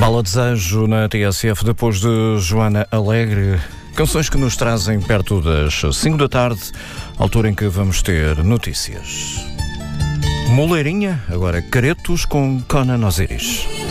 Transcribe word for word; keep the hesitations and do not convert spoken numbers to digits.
Bala Desejo na T S F, depois de Joana Alegre. Canções que nos trazem perto das cinco da tarde, altura em que vamos ter notícias. Moleirinha, agora Caretos com Conan Osiris.